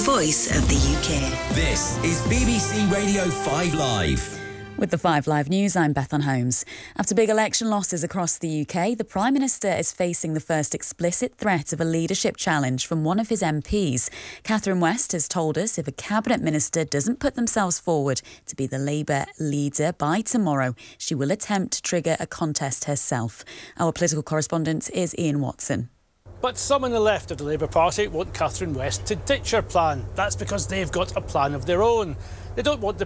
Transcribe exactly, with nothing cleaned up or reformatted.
voice of the U K. This is B B C Radio five Live. With the five Live News, I'm Bethan Holmes. After big election losses across the U K, the Prime Minister is facing the first explicit threat of a leadership challenge from one of his M Ps. Catherine West has told us if a Cabinet Minister doesn't put themselves forward to be the Labour leader by tomorrow, she will attempt to trigger a contest herself. Our political correspondent is Ian Watson. But some on the left of the Labour Party want Catherine West to ditch her plan. That's because they've got a plan of their own. They don't want the